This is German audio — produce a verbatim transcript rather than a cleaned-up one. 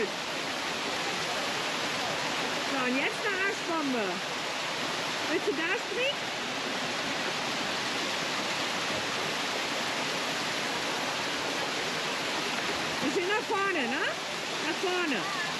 Gut. So, und jetzt eine Arschbombe. Willst du da springen? Bisschen nach vorne, ne? Nach vorne.